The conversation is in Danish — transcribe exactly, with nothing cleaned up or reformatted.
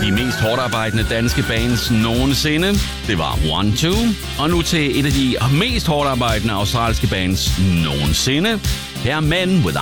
De mest hårdarbejdende danske bands nogensinde, det var One Two. Og nu til et af de mest hårdarbejdende australske bands nogensinde. Her er Men With